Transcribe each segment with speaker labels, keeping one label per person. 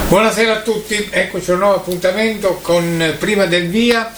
Speaker 1: Buonasera a tutti, eccoci a un nuovo appuntamento con Prima del Via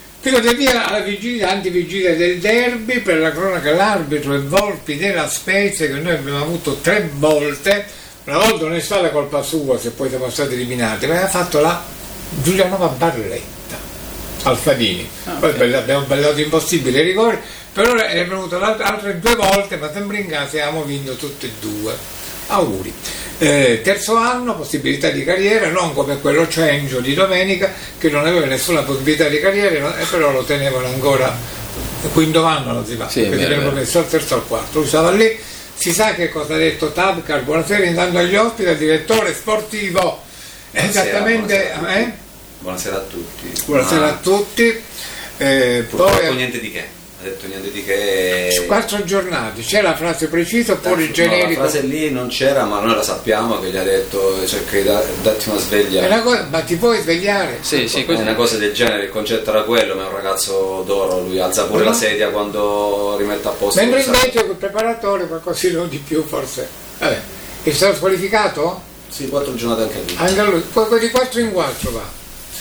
Speaker 1: alla vigilia, antivigilia del derby. Per la cronaca, l'arbitro è Volpi della Spezia, che noi abbiamo avuto 3 volte. Una volta non è stata colpa sua se poi siamo stati eliminati, ma aveva fatto la Giulianova Barletta Alfadini. Poi abbiamo ballato impossibile rigore, però è venuto altre 2 volte, ma sempre in casa abbiamo vinto tutte e 2. Auguri. Terzo anno, possibilità di carriera, non come quello Cencio di domenica che non aveva nessuna possibilità di carriera, però lo tenevano ancora. Quinto anno non si fa, perché si avevano messo al terzo al quarto. Lui stava lì. Si sa che cosa ha detto Tabcar. Buonasera intanto agli ospiti, al direttore sportivo. Esattamente.
Speaker 2: Buonasera a tutti.
Speaker 1: Buonasera a tutti.
Speaker 2: Purtroppo niente di che. Ha detto niente di che.
Speaker 1: 4 giornate, c'è la frase precisa oppure il generico?
Speaker 2: No, la frase lì non c'era, ma noi la sappiamo che gli ha detto cerca di darti una sveglia.
Speaker 1: È una cosa, ma ti puoi svegliare?
Speaker 2: Sì, è una cosa del genere, il concetto era quello, ma è un ragazzo d'oro, lui alza pure la sedia quando rimette a posto.
Speaker 1: Mentre invece quel preparatore qualcosina di più forse. Vabbè. È stato squalificato?
Speaker 2: Sì, 4 giornate anche lui.
Speaker 1: Anche lui, poi di 4 in 4 va.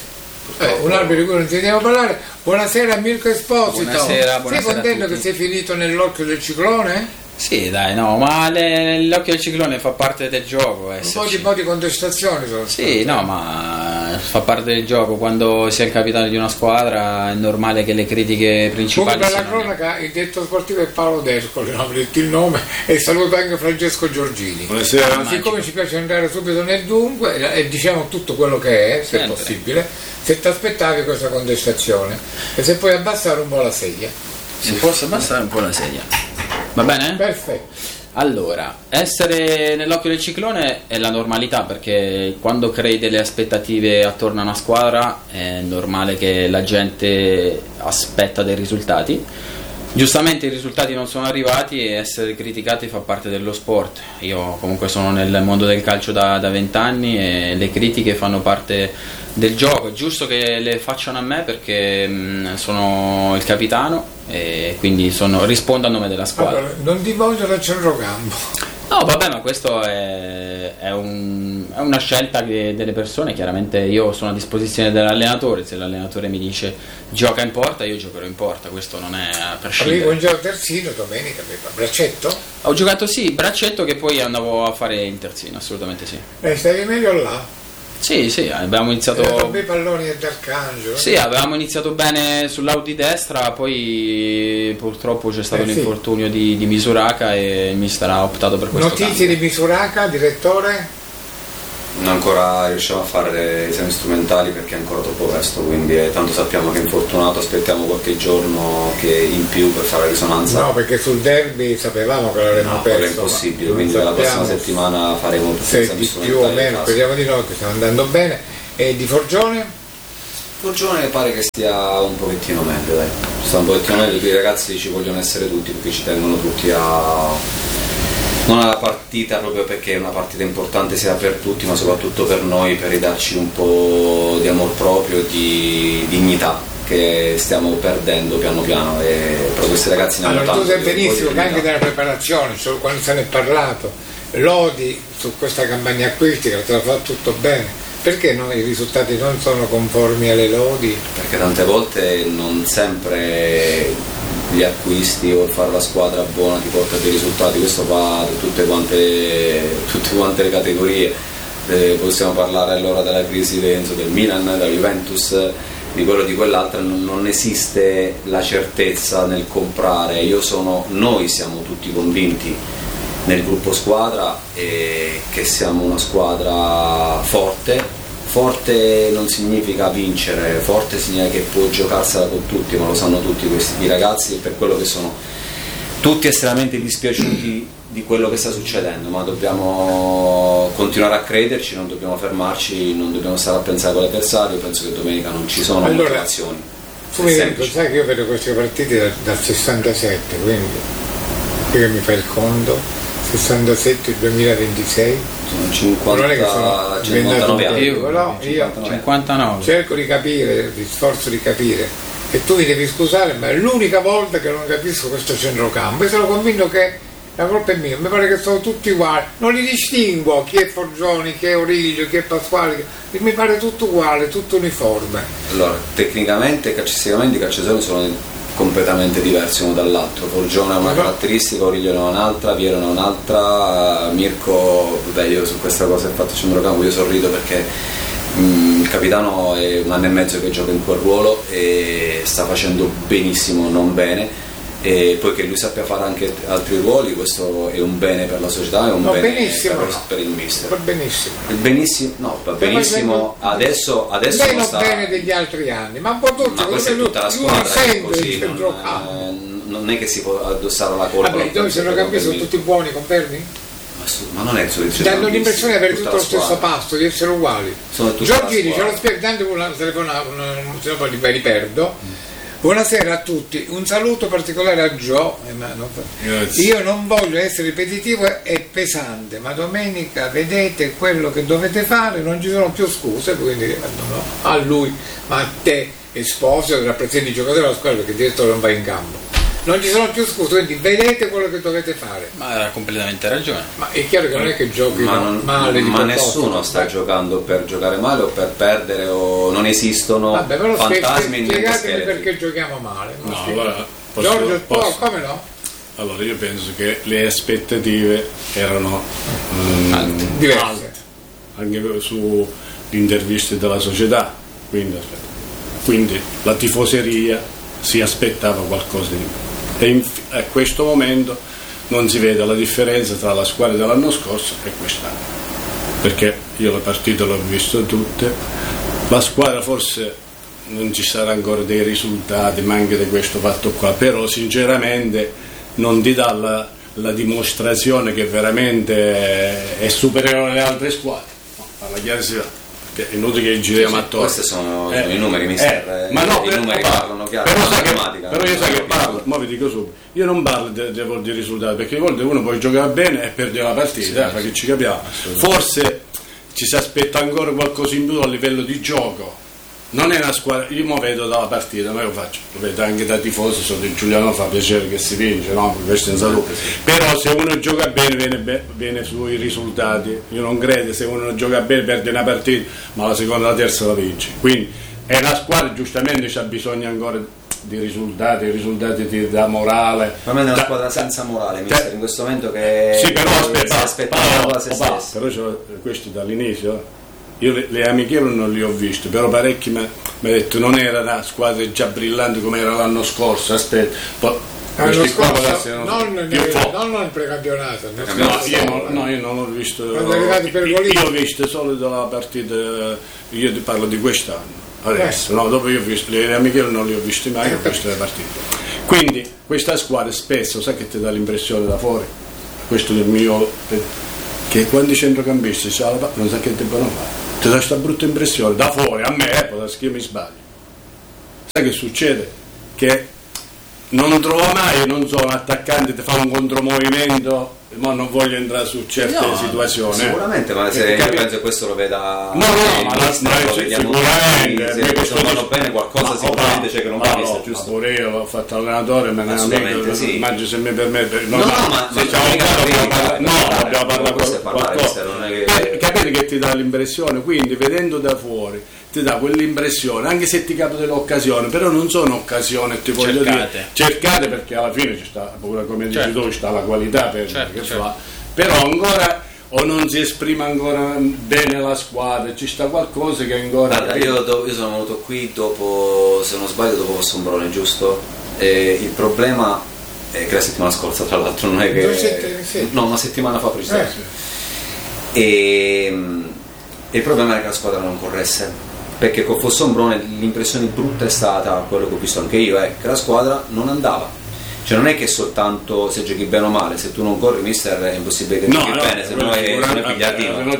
Speaker 1: Un arbitro di cui non sentiamo parlare. Buonasera Mirko Esposito.
Speaker 3: Buonasera
Speaker 1: sei contento che sei finito nell'occhio del ciclone?
Speaker 3: Sì, dai, no, ma l'occhio del ciclone fa parte del gioco.
Speaker 1: Un po' di contestazioni sono
Speaker 3: state. No, ma fa parte del gioco. Quando si è il capitano di una squadra è normale che le critiche principali.
Speaker 1: Comunque per la cronaca il direttore sportivo è Paolo D'Ercole, non ho detto il nome, e saluto anche Francesco Giorgini.
Speaker 2: Buonasera.
Speaker 1: Siccome ci piace andare subito nel dunque e diciamo tutto quello che è, se è possibile, se ti aspettavi questa contestazione e se puoi abbassare un po' la sedia.
Speaker 3: Si posso abbassare un po' la sedia. Va bene?
Speaker 1: Perfetto.
Speaker 3: Allora, essere nell'occhio del ciclone è la normalità, perché quando crei delle aspettative attorno a una squadra è normale che la gente aspetta dei risultati. Giustamente i risultati non sono arrivati e essere criticati fa parte dello sport. Io comunque sono nel mondo del calcio da 20 anni e le critiche fanno parte del gioco. È giusto che le facciano a me perché sono il capitano e quindi rispondo a nome della squadra.
Speaker 1: Allora, non ti voglio da centrocampo.
Speaker 3: No, vabbè, ma questo è una scelta delle persone. Chiaramente io sono a disposizione dell'allenatore. Se l'allenatore mi dice gioca in porta, io giocherò in porta. Questo non è a prescindere.
Speaker 1: Avevi un gioco terzino domenica, braccetto?
Speaker 3: Ho giocato braccetto, che poi andavo a fare il terzino, assolutamente sì.
Speaker 1: Stavi meglio là?
Speaker 3: Sì, abbiamo iniziato.
Speaker 1: Bei palloni d'Arcangelo.
Speaker 3: Sì, avevamo iniziato bene sull'out di destra, poi purtroppo c'è stato l'infortunio di Misuraka e il mister ha optato per questo.
Speaker 1: Notizie
Speaker 3: cambio.
Speaker 1: di Misuraka, direttore?
Speaker 2: Non ancora riusciamo a fare le esami strumentali perché è ancora troppo presto, quindi tanto sappiamo che è infortunato, aspettiamo qualche giorno che in più per fare la risonanza.
Speaker 1: No, perché sul derby sapevamo che l'avremmo perso.
Speaker 2: È impossibile, quindi la prossima settimana faremo
Speaker 1: se di più o meno, speriamo di no, che stiamo andando bene. E di Forgione?
Speaker 2: Forgione pare che stia un pochettino meglio, dai. Sta un pochettino meglio, i ragazzi ci vogliono essere tutti perché ci tengono tutti non alla partita, proprio perché è una partita importante sia per tutti ma soprattutto per noi, per ridarci un po' di amor proprio, di dignità che stiamo perdendo piano piano, e però questi ragazzi ne hanno tanto.
Speaker 1: Tu sai benissimo che anche nella preparazione, quando se ne è parlato, lodi su questa campagna acquistica, te la fa tutto bene. Perché i risultati non sono conformi alle lodi?
Speaker 2: Perché tante volte non sempre gli acquisti o fare la squadra buona ti porta dei risultati. Questo va da tutte quante le categorie. Possiamo parlare allora della crisi del Milan, della Juventus, di quello di quell'altra. Non esiste la certezza nel comprare. Noi siamo tutti convinti nel gruppo squadra che siamo una squadra forte. Forte non significa vincere, forte significa che può giocarsela con tutti, ma lo sanno tutti questi ragazzi, e per quello che sono tutti estremamente dispiaciuti di quello che sta succedendo, ma dobbiamo continuare a crederci, non dobbiamo fermarci, non dobbiamo stare a pensare con l'avversario. Penso che domenica non ci sono motivazioni.
Speaker 1: Tu mi sai che io vedo queste partite dal 67, quindi che mi fai il conto? 67 2026
Speaker 2: sono 59 anni,
Speaker 1: no, io
Speaker 3: 59.
Speaker 1: cerco di capire, mi sforzo di capire, e tu mi devi scusare, ma è l'unica volta che non capisco questo centrocampo. Io sono convinto che la colpa è mia, mi pare che sono tutti uguali, non li distinguo chi è Forgioni, chi è Origlio, chi è Pasquale, mi pare tutto uguale, tutto uniforme.
Speaker 2: Allora, tecnicamente, calcisticamente i calciatori sono completamente diversi uno dall'altro. Forgione ha una caratteristica, Origlio ne ha un'altra, Viero ne ha un'altra, Mirko, beh, io su questa cosa del fatto centrocampo io sorrido perché il capitano è 1 anno e mezzo che gioca in quel ruolo e sta facendo benissimo, non bene, e poi che lui sappia fare anche altri ruoli, questo è un bene per la società, è un bene per il mister.
Speaker 1: Va benissimo.
Speaker 2: Va benissimo, adesso
Speaker 1: meno
Speaker 2: sta
Speaker 1: bene degli altri anni, ma un po' tutto,
Speaker 2: questa è tutta la squadra che è così, non è che si può addossare la colpa.
Speaker 1: Vabbè, dove sono cambiati, sono tutti buoni, confermi?
Speaker 2: Ma non è il solito.
Speaker 1: Danno l'impressione di avere tutto lo stesso pasto, di essere uguali. Giorgini ce lo spiega, tanto una telefonata, se no poi li perdo. Buonasera a tutti, un saluto particolare a Gio. Io non voglio essere ripetitivo e pesante, ma domenica vedete quello che dovete fare, non ci sono più scuse, quindi no, a lui, ma a te Esposito che rappresenti i giocatori della squadra perché il direttore non va in campo. Non ci sono più scuse, quindi vedete quello che dovete fare.
Speaker 3: Ma ha completamente ragione.
Speaker 1: Ma è chiaro che non è che giochi male.
Speaker 2: Ma nessuno sta giocando per giocare male o per perdere, o non esistono fantasmi.
Speaker 1: Spiegatemi perché giochiamo male.
Speaker 4: No, allora,
Speaker 1: Giorgio, come no?
Speaker 4: Allora io penso che le aspettative erano
Speaker 1: diverse,
Speaker 4: anche su interviste della società, quindi la tifoseria si aspettava qualcosa di più. E a questo momento non si vede la differenza tra la squadra dell'anno scorso e quest'anno, perché io le partite le ho viste tutte, la squadra forse non ci sarà ancora dei risultati, ma anche di questo fatto qua, però sinceramente non ti dà la dimostrazione che veramente è superiore alle altre squadre, alla chiarissima. È inutile che giriamo attorno.
Speaker 2: Questi sono i numeri, mister.
Speaker 4: Ma no,
Speaker 2: i numeri parlano chiaro.
Speaker 4: Però io sai che parlo, ma vi dico subito, io non parlo di risultati, perché a volte uno poi gioca bene e perde la partita, perché ci capiamo. Forse ci si aspetta ancora qualcosa in più a livello di gioco. Non è una squadra, io mi vedo dalla partita, ma io lo vedo anche da tifosi, sono di Giuliano, fa piacere che si vince, no? Questo è in salute. Però se uno gioca bene viene sui risultati. Io non credo, se uno gioca bene perde una partita, ma la seconda e la terza la vince. Quindi è una squadra, giustamente c'ha bisogno ancora di risultati ti dà morale.
Speaker 2: Per me è una squadra senza morale, mister, in questo momento che
Speaker 4: sì, però
Speaker 2: aspettava se stessa.
Speaker 4: Però questo dall'inizio. Io le amichevoli non li ho viste, però parecchi mi hanno detto non era una squadra già brillante come era l'anno scorso, aspetta.
Speaker 1: L'anno scorso non il precampionato.
Speaker 4: Io non l'ho visto.
Speaker 1: Io
Speaker 4: ho visto solo dalla partita, io ti parlo di quest'anno. Adesso, dopo io ho visto, le amichevoli non le ho viste mai, ho visto le partite. Quindi questa squadra spesso, sai che ti dà l'impressione da fuori, questo del mio, che quando i centrocampisti c'ha la non sa che debbano fare. Ti dà questa brutta impressione da fuori, a me, perché io mi sbaglio. Sai che succede? Che non trovo mai, non so, un attaccante ti fa un contromovimento, ma non voglio entrare su certe situazioni.
Speaker 2: Sicuramente, ma se io penso che questo lo veda
Speaker 4: ma
Speaker 2: lo vediamo tutti, se non vanno bene qualcosa sicuramente c'è che non va visto, giusto?
Speaker 4: Pure io ho fatto allenatore, me ne amico, immagino se mi permette.
Speaker 2: No, ma
Speaker 4: dobbiamo parlare
Speaker 2: qualcosa.
Speaker 4: Capite che ti dà l'impressione, quindi vedendo da fuori ti dà quell'impressione, anche se ti capita dell'occasione, però non sono occasioni, ti voglio dire, cercate, perché alla fine ci sta, come dici tu, ci sta la qualità fa, però ancora o non si esprime ancora bene la squadra, ci sta qualcosa che ancora.
Speaker 2: Guarda, io sono venuto qui dopo, se non sbaglio, dopo Fossombrone, giusto? Il problema è che la settimana scorsa, tra l'altro, non è che no, una settimana fa precisamente. E il problema era che la squadra non corresse, perché con Fossombrone l'impressione brutta è stata, quello che ho visto anche io, è che la squadra non andava. Cioè non è che soltanto se giochi bene o male, se tu non corri, mister, è impossibile che giochi bene, se no è pigliardino.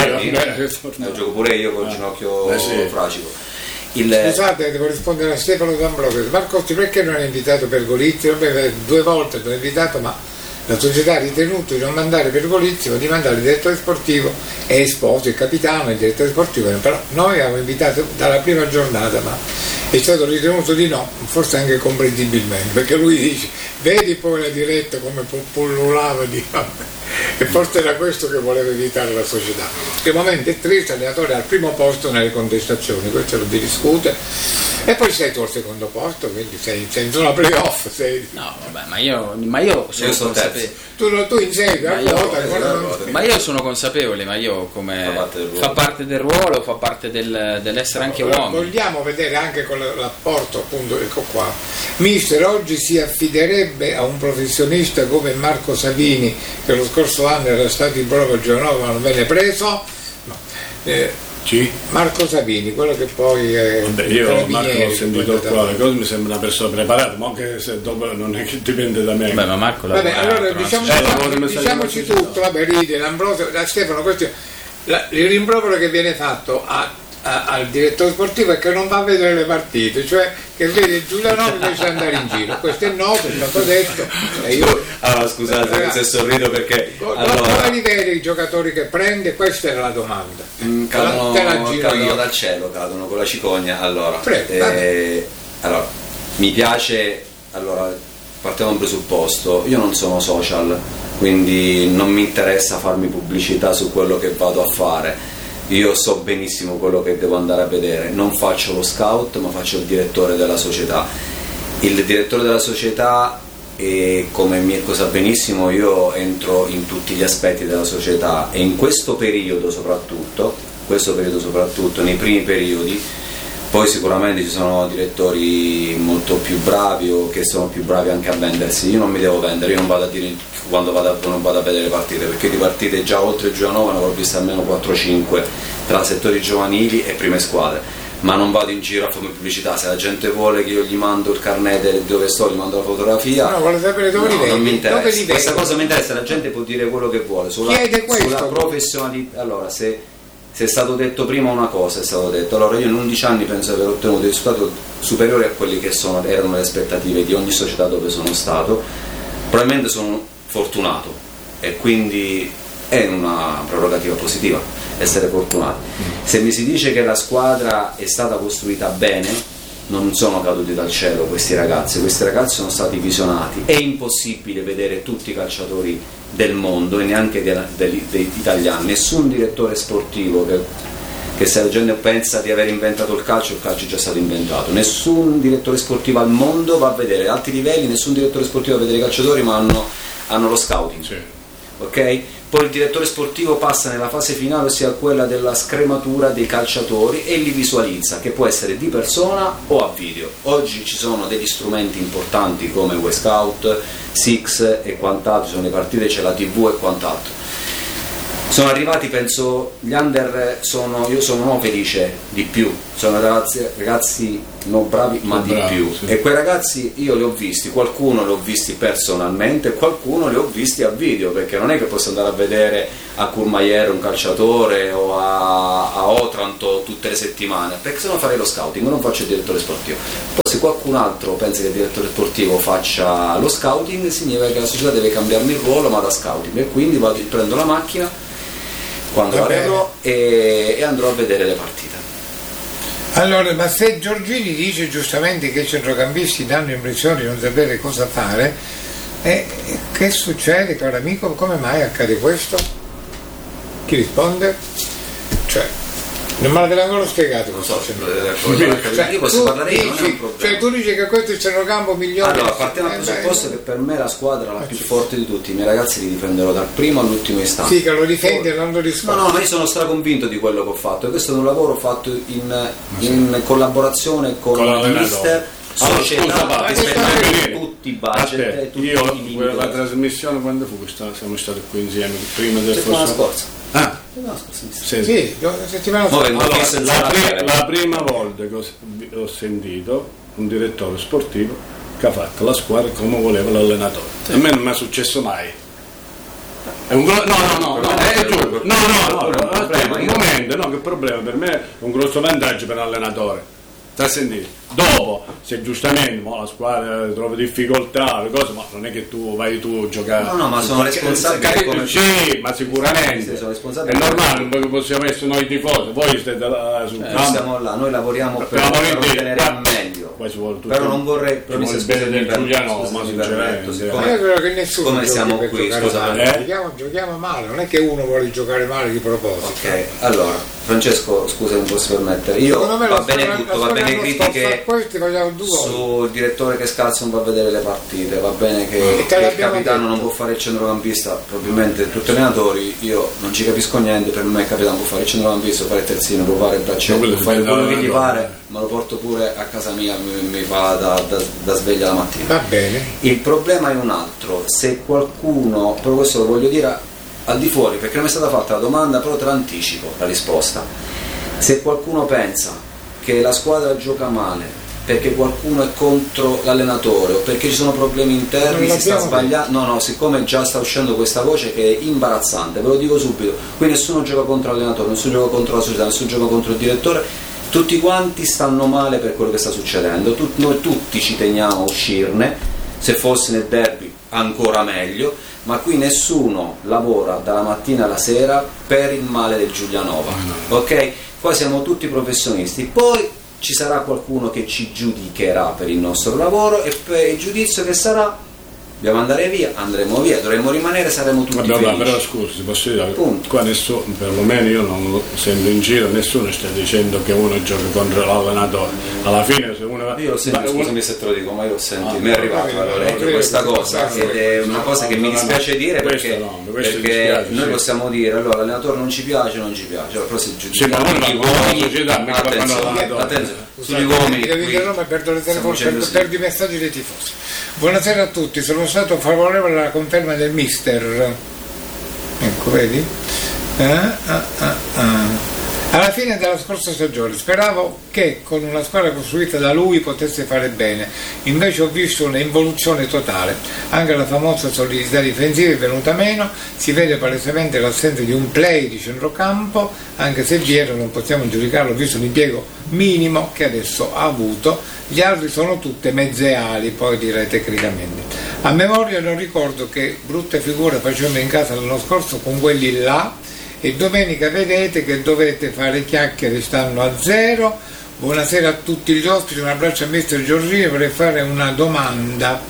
Speaker 2: Gioco pure io col ginocchio fracico.
Speaker 1: Scusate, devo rispondere a Stefano D'Ambrosio. Marcotti, perché non è invitato Pergolizzi? Vabbè, 2 volte l'ho invitato, ma la società ha ritenuto di non mandare Pergolizzi, ma di mandare il direttore sportivo e Esposito, il capitano e il direttore sportivo. Però noi avevamo invitato dalla prima giornata, ma è stato ritenuto di no, forse anche comprensibilmente, perché lui dice vedi poi la diretta come pullulava, e forse era questo che voleva evitare la società. Che momento è triste, allenatore al primo posto nelle contestazioni, questo lo si discute, e poi sei tu al secondo posto, quindi sei in zona playoff.
Speaker 3: No, vabbè, ma io sono consapevole.
Speaker 1: Tu insegui
Speaker 3: ma io sono consapevole, ma io fa parte del ruolo, fa parte dell'essere anche uomo.
Speaker 1: Vogliamo vedere anche con l'apporto, appunto, ecco qua. Mister oggi si affiderebbe a un professionista come Marco Savini, che lo scorso anno era stato in prova a Genova ma non venne preso? No.
Speaker 4: Sì.
Speaker 1: Marco Savini, quello che poi
Speaker 4: io Marco l'ho sentito qua, mi sembra una persona preparata, ma anche se dopo non è che dipende da me.
Speaker 3: Ma Marco
Speaker 1: allora diciamoci tutto, vabbè, ride L'Ambrosio, Stefano, questo il rimprovero che viene fatto al direttore sportivo è che non va a vedere le partite, cioè che vede Giuliano invece andare in giro. Questo è noto, è stato detto.
Speaker 2: Allora scusate se sorrido perché
Speaker 1: dove li vede i giocatori che prende? Questa era la domanda.
Speaker 2: Cadono dal cielo, cadono con la cicogna. Allora, mi piace, partiamo da un presupposto, io non sono social, quindi non mi interessa farmi pubblicità su quello che vado a fare. Io so benissimo quello che devo andare a vedere, non faccio lo scout ma faccio il direttore della società. Il direttore della società, e come mi sa benissimo, io entro in tutti gli aspetti della società, e in questo periodo soprattutto, nei primi periodi, poi sicuramente ci sono direttori molto più bravi o che sono più bravi anche a vendersi. Io non mi devo vendere, io non vado a dire quando non vado a vedere le partite, perché di partite già oltre Giovanova ne ho viste almeno 4-5 tra settori giovanili e prime squadre, ma non vado in giro a farmi pubblicità. Se la gente vuole che io gli mando il carnet di dove sto, gli mando la fotografia,
Speaker 1: vuole sapere dove li vedi,
Speaker 2: non mi interessa. Questa cosa mi interessa, la gente può dire quello che vuole sulla professionalità. Allora, se è stato detto prima una cosa, è stato detto. Allora io in 11 anni penso di aver ottenuto dei risultati superiori a quelli che erano le aspettative di ogni società dove sono stato. Probabilmente sono fortunato, e quindi è una prerogativa positiva essere fortunati. Se mi si dice che la squadra è stata costruita bene, non sono caduti dal cielo questi ragazzi sono stati visionati. È impossibile vedere tutti i calciatori del mondo e neanche degli italiani. Nessun direttore sportivo che se la gente pensa di aver inventato il calcio è già stato inventato. Nessun direttore sportivo al mondo va a vedere alti livelli, nessun direttore sportivo va a vedere i calciatori, ma hanno lo scouting. Sì. Ok? Poi il direttore sportivo passa nella fase finale, ossia quella della scrematura dei calciatori, e li visualizza, che può essere di persona o a video. Oggi ci sono degli strumenti importanti come Scout, Six e quant'altro, sono le partite, c'è la TV e quant'altro. Sono arrivati, penso, gli under io sono non felice di più, sono ragazzi non bravi ma di più, sì. E quei ragazzi io li ho visti, qualcuno li ho visti personalmente, qualcuno li ho visti a video, perché non è che posso andare a vedere a Courmayeur un calciatore o a Otranto tutte le settimane, perché se no farei lo scouting, non faccio il direttore sportivo. Poi se qualcun altro pensa che il direttore sportivo faccia lo scouting, significa che la società deve cambiarmi il ruolo, ma da scouting, e quindi prendo la macchina quando arrivo e andrò a vedere le partite.
Speaker 1: Allora, ma se Giorgini dice giustamente che i centrocampisti danno l'impressione di non sapere cosa fare, che succede, caro amico? Come mai accade questo? Chi risponde? Cioè, non me l'avete ancora spiegato.
Speaker 2: Non so, io posso parlare io, non è un problema.
Speaker 1: Cioè tu dici che questo è il centrocampo migliore.
Speaker 2: Allora, partiamo dal presupposto che per me la squadra la più forte di tutti, i miei ragazzi li difenderò dal primo all'ultimo istante.
Speaker 1: Sì, che lo difende e non lo risponde.
Speaker 2: No, ma io sono straconvinto di quello che ho fatto, e questo è un lavoro fatto in collaborazione con il mister, società, rispetto tutti i budget, tutti i limiti.
Speaker 4: La trasmissione quando fu? Siamo stati qui insieme prima del
Speaker 2: settimana scorsa.
Speaker 1: Sì, settimana scorsa.
Speaker 4: La prima volta che ho sentito un direttore sportivo che ha fatto la squadra come voleva l'allenatore. A me non mi è successo mai. È un momento, che problema, per me è un grosso vantaggio per l'allenatore. Dopo, se giustamente la squadra trova difficoltà, le cose, ma non è che tu vai a giocare.
Speaker 2: No, ma sono responsabile.
Speaker 4: Sì, ma sicuramente è normale, poi possiamo essere noi tifosi, voi siete sul campo.
Speaker 2: Siamo là, noi lavoriamo per ottenere al meglio.
Speaker 4: poi ci vuole tutto,
Speaker 2: però non vorrei,
Speaker 4: ci vuole il bene del Giulianova, ma sinceramente
Speaker 1: io credo che nessuno
Speaker 2: come siamo qui, scusa,
Speaker 1: giochiamo male, non è che uno vuole giocare male di proposito.
Speaker 2: ok, allora Francesco, scusa, non posso permettere, io va bene tutto, va bene critiche sul direttore che scalza, non va a vedere le partite, va bene che il capitano non può fare il centrocampista, probabilmente tutti gli allenatori, io non ci capisco niente, per me il capitano può fare il centrocampista, può fare il terzino, può fare il braccetto, può fare quello che gli pare, ma lo porto pure a casa mia, mi fa da sveglia la mattina.
Speaker 1: Va bene.
Speaker 2: Il problema è un altro, se qualcuno, però questo lo voglio dire al di fuori, perché non mi è stata fatta la domanda, però te l'anticipo la risposta. Se qualcuno pensa che la squadra gioca male perché qualcuno è contro l'allenatore o perché ci sono problemi interni, si sta sbagliando, no, siccome già sta uscendo questa voce che è imbarazzante, ve lo dico subito, qui nessuno gioca contro l'allenatore, nessuno gioca contro la società, nessuno gioca contro il direttore, tutti quanti stanno male per quello che sta succedendo, noi tutti ci teniamo a uscirne, se fosse nel derby ancora meglio, ma qui nessuno lavora dalla mattina alla sera per il male del Giulianova, ok? Qua siamo tutti professionisti, poi ci sarà qualcuno che ci giudicherà per il nostro lavoro e per il giudizio che sarà dobbiamo andare via, andremo via, dovremmo rimanere, saremo tutti felici.
Speaker 4: Però scusi, posso dire, qua nessuno, perlomeno io non lo sento in giro, nessuno sta dicendo che uno gioca contro l'allenatore, alla fine se uno
Speaker 2: io lo sento, scusami se te lo dico, ma io lo sento, mi è arrivato all'orecchio questa cosa ed è una cosa che mi dispiace dire perché noi possiamo dire allora l'allenatore non ci piace, però se giudichiamo sugli uomini
Speaker 1: perdo i messaggi dei tifosi. Buonasera a tutti, sono stato favorevole alla conferma del mister, ecco vedi, alla fine della scorsa stagione speravo che con una squadra costruita da lui potesse fare bene, invece ho visto un'involuzione totale, anche la famosa solidità difensiva è venuta meno, si vede palesemente l'assenza di un play di centrocampo, anche se Viero non possiamo giudicarlo visto l'impiego minimo che adesso ha avuto, gli altri sono tutte mezze ali, poi direi tecnicamente. A memoria non ricordo che brutte figure facevamo in casa l'anno scorso con quelli là, e domenica vedete che dovete fare chiacchiere, stanno a zero. Buonasera a tutti gli ospiti, un abbraccio a mister Giorgini, vorrei fare una domanda.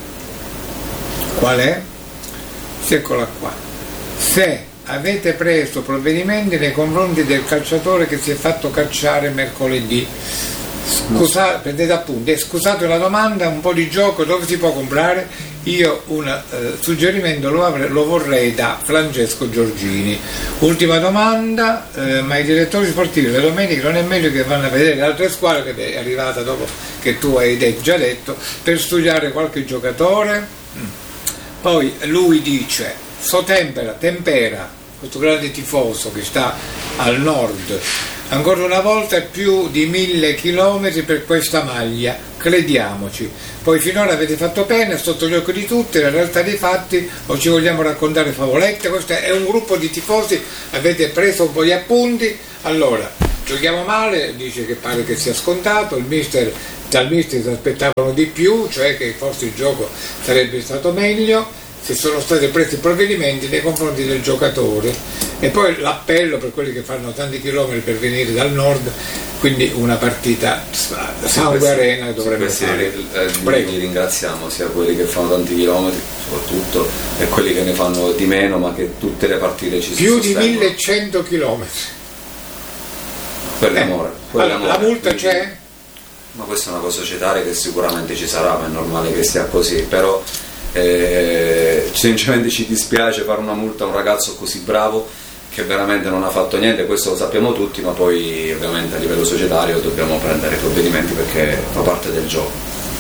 Speaker 1: Qual è? Eccola qua. Se avete preso provvedimenti nei confronti del calciatore che si è fatto cacciare mercoledì, prendete appunti, scusate la domanda, un po' di gioco, dove si può comprare? Io un suggerimento lo vorrei da Francesco Giorgini. Ultima domanda, ma i direttori sportivi le domeniche non è meglio che vanno a vedere le altre squadre, che è arrivata dopo che tu hai già detto, per studiare qualche giocatore? Poi lui dice, tempera, questo grande tifoso che sta al nord, ancora una volta più di 1000 chilometri per questa maglia, crediamoci. Poi finora avete fatto pena, sotto gli occhi di tutti, la realtà dei fatti, o ci vogliamo raccontare favolette? Questo è un gruppo di tifosi, avete preso un po' gli appunti. Allora, giochiamo male, dice che pare che sia scontato, dal mister si aspettavano di più, cioè che forse il gioco sarebbe stato meglio, se sono stati presi provvedimenti nei confronti del giocatore, e poi l'appello per quelli che fanno tanti chilometri per venire dal nord, quindi una partita sangue arena dovrebbe fare.
Speaker 2: Li ringraziamo sia quelli che fanno tanti chilometri soprattutto e quelli che ne fanno di meno, ma che tutte le partite ci sono.
Speaker 1: Più di 1100 chilometri.
Speaker 2: Quell'amore.
Speaker 1: La multa c'è?
Speaker 2: Ma questa è una cosa societaria che sicuramente ci sarà, ma è normale che sia così, però sinceramente ci dispiace fare una multa a un ragazzo così bravo che veramente non ha fatto niente, questo lo sappiamo tutti, ma poi ovviamente a livello societario dobbiamo prendere provvedimenti perché fa parte del gioco.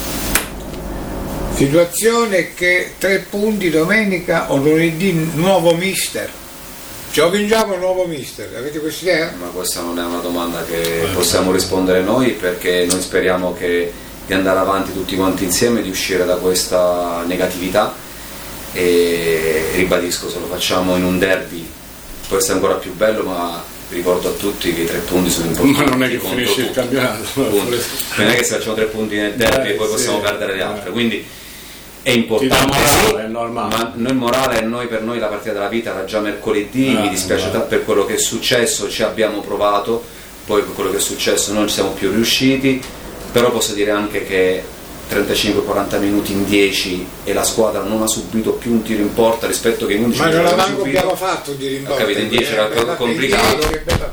Speaker 1: Situazione che 3 punti domenica o lunedì, nuovo mister. Giochiamo nuovo mister, avete questa idea?
Speaker 2: Ma questa non è una domanda che possiamo rispondere noi, perché noi speriamo di andare avanti tutti quanti insieme, di uscire da questa negatività, e ribadisco, se lo facciamo in un derby può essere ancora più bello, ma ricordo a tutti che i 3 punti sono importanti.
Speaker 4: Ma non è che finisce il campionato,
Speaker 2: non è che se facciamo 3 punti nel derby e poi possiamo perdere le altre, quindi è importante,
Speaker 4: morale, è normale.
Speaker 2: Ma noi morale, per noi la partita della vita era già mercoledì, mi dispiace per quello che è successo, ci abbiamo provato, poi per quello che è successo non ci siamo più riusciti, però posso dire anche che 35-40 minuti in 10 e la squadra non ha subito più un tiro in porta rispetto che in 11
Speaker 1: ma non abbiamo fatto un tiro in porta,
Speaker 2: capito, in 10 era complicato,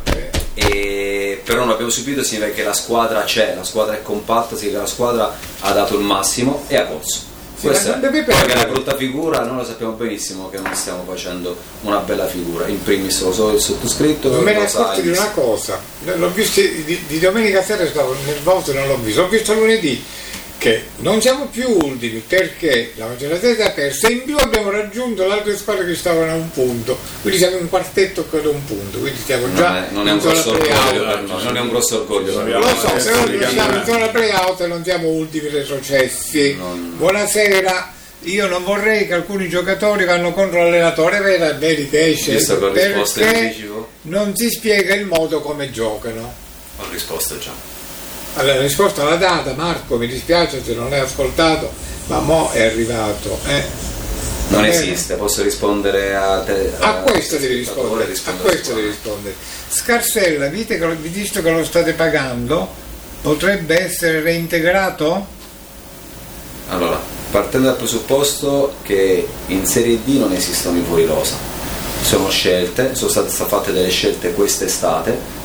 Speaker 2: però non abbiamo subito, significa che la squadra c'è, la squadra è compatta, significa che la squadra ha dato il massimo e ha corso. Questa è poi che la brutta figura, noi lo sappiamo benissimo che non stiamo facendo una bella figura, in primis lo so il sottoscritto.
Speaker 1: Non me ne accorgo di una cosa, l'ho visto di domenica sera, stavo nervoso, non l'ho visto, l'ho visto lunedì, che non siamo più ultimi perché la maggior parte ha perso e in più abbiamo raggiunto le altre squadre che stavano a un punto, quindi siamo un quartetto con un punto, quindi stiamo già
Speaker 2: non è un grosso orgoglio, non è un grosso orgoglio,
Speaker 1: lo so, però siamo in zona playout e non siamo ultimi retrocessi. Buonasera. Io non vorrei che alcuni giocatori vanno contro l'allenatore, vedi che esce, perché non si spiega il modo come giocano.
Speaker 2: Ho risposto già.
Speaker 1: Allora, la risposta l'ha data Marco, mi dispiace se non l'hai ascoltato, ma mo' è arrivato.
Speaker 2: Non esiste, posso rispondere a te.
Speaker 1: A questo devi rispondere. A questo devi rispondere. Scarsella, visto che lo state pagando, potrebbe essere reintegrato?
Speaker 2: Allora, partendo dal presupposto che in Serie D non esistono i fuori rosa, sono state fatte delle scelte quest'estate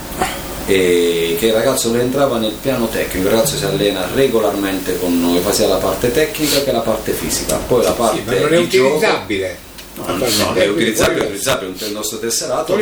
Speaker 2: e che il ragazzo rientrava nel piano tecnico, il ragazzo si allena regolarmente con noi, fa sia la parte tecnica che la parte fisica, poi la parte
Speaker 1: ma non è utilizzabile.
Speaker 2: No, è utilizzabile, il nostro tesserato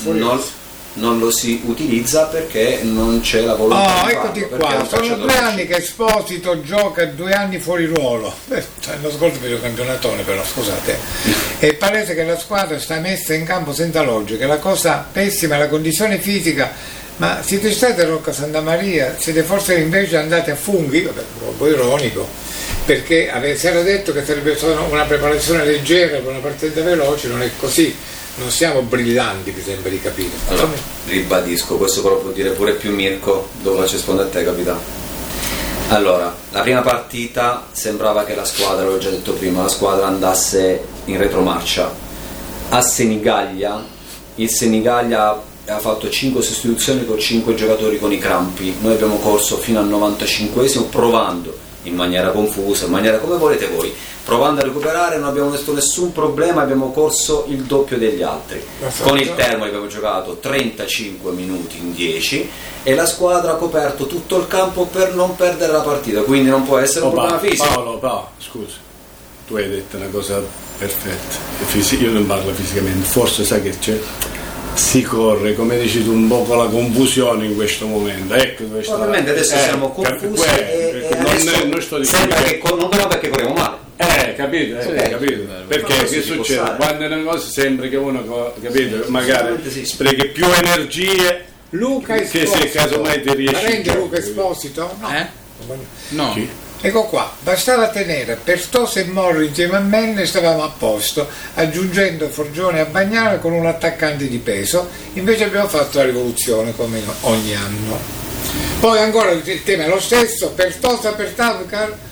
Speaker 2: non lo si utilizza perché non c'è la volontà di
Speaker 1: eccoti qua, sono 2 anni che Esposito gioca 2 anni fuori ruolo, l'anno scorso per il campionatone, però scusate, è palese che la squadra sta messa in campo senza logica, la cosa pessima è la condizione fisica. Ma siete stati a Rocca Santa Maria? Siete forse invece andati a Funghi? Vabbè, un po' ironico, perché si era detto che sarebbe stata una preparazione leggera per una partita veloce, non è così, non siamo brillanti, mi sembra di capire.
Speaker 2: Allora, ribadisco, questo però può dire pure più Mirko, dove faccio rispondere a te, capitano. Allora, la prima partita sembrava che la squadra, l'ho già detto prima, la squadra andasse in retromarcia. A Senigallia, il Senigallia ha fatto 5 sostituzioni con 5 giocatori con i crampi, noi abbiamo corso fino al 95esimo provando in maniera confusa, in maniera come volete voi, provando a recuperare, non abbiamo visto nessun problema, abbiamo corso il doppio degli altri. Con il Termoli abbiamo giocato 35 minuti in 10 e la squadra ha coperto tutto il campo per non perdere la partita, quindi non può essere un problema fisico.
Speaker 4: Paolo, scusa, tu hai detto una cosa perfetta, io non parlo fisicamente, forse sai che c'è? Si corre, come dici tu, un po' con la confusione in questo momento. Ecco,
Speaker 2: ovviamente adesso siamo confusi
Speaker 4: non sto
Speaker 2: dicendo che non però perché corriamo male.
Speaker 4: Capito? Capito? Perché che succede? Quando una cosa sembra che uno, capito, magari sprechi più energie
Speaker 1: Luca
Speaker 4: che se casomai ti riesci.
Speaker 1: Rende Luca Esposito?
Speaker 3: No.
Speaker 4: Chi?
Speaker 1: Ecco qua, bastava tenere Perstosa e Morri insieme a Menne e stavamo a posto, aggiungendo Forgione a Bagnale con un attaccante di peso, invece abbiamo fatto la rivoluzione come ogni anno. Poi ancora il tema è lo stesso, Perstosa per Tavkar,